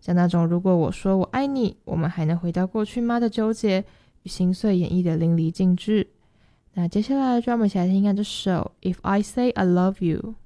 像那种如果我说我爱你，我们还能回到过去吗的纠结与心碎演绎的淋漓尽致。那接下来就让我们一起来听看这首 If I Say I Love You。